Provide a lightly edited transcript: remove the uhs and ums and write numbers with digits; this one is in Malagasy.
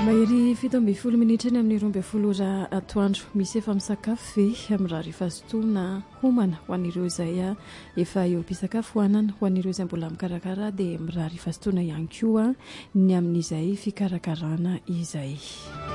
Mahery 7:20 minitra ny amin'ny 12 atoandro misy efa misakafo ve amin'ny raha rehefa sotoana homana ho an'ireo izay efa eo am-pisakafo hoanana ho an'ireo izay mbola mikarakara dia amin'ny raha rehefa sotoana ihany koa ny amin'izay fikarakarana izay.